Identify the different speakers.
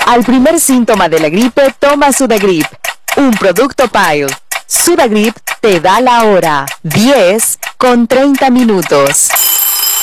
Speaker 1: Al primer síntoma de la gripe, toma Sudagrip, un producto Pile. Sudagrip te da la hora, 10:30.